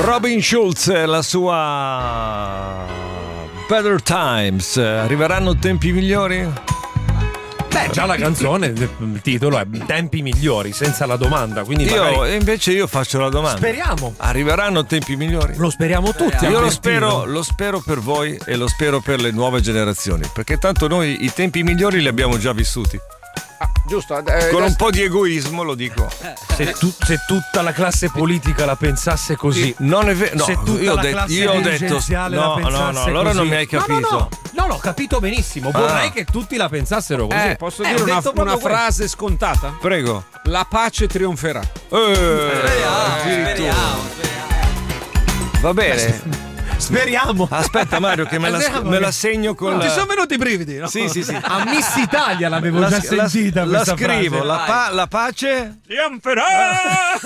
Robin Schulz, la sua Better Times. Arriveranno tempi migliori? Beh, già la canzone, il titolo è Tempi migliori, senza la domanda. Quindi invece io faccio la domanda. Speriamo. Arriveranno tempi migliori? Lo speriamo tutti. Io lo spero per voi e lo spero per le nuove generazioni, perché tanto noi i tempi migliori li abbiamo già vissuti. Giusto. Con un po' di egoismo lo dico. Se tutta la classe politica la pensasse così. Non è vero. No, se tutta io ho detto no, allora non mi hai capito. No, l'ho capito benissimo. Vorrei che tutti la pensassero così. Posso dire una frase scontata? Prego. La pace trionferà. Speriamo. Va bene. Speriamo. Aspetta Mario che me la segno con Ti sono venuti i brividi, no? Sì. A Miss Italia l'avevo già sentita la questa scrivo, frase. la pace trionferà.